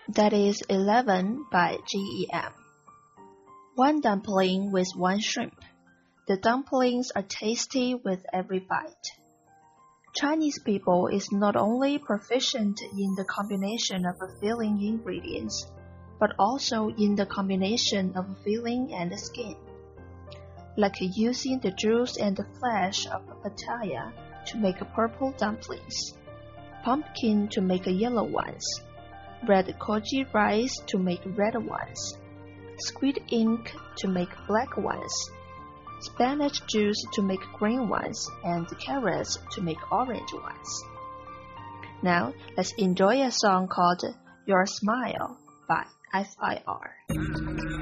That is 11 by GEM. 1 dumpling with 1 shrimp. The dumplings are tasty with every bite. Chinese people is not only proficient in the combination of filling ingredients, but also in the combination of filling and skin, like using the juice and the flesh of pitaya to make purple dumplings, pumpkin to make yellow ones, red koji rice to make red ones, squid ink to make black ones, spinach juice to make green ones, and carrots to make orange ones. Now, let's enjoy a song called Your Smile by FIR.